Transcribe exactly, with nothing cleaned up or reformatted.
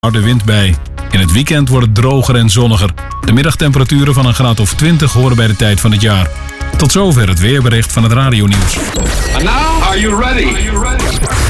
harde wind bij. In het weekend wordt het droger en zonniger. De middagtemperaturen van een graad of twintig horen bij de tijd van het jaar. Tot zover het weerbericht van het radionieuws. And now, are you ready? Are you ready?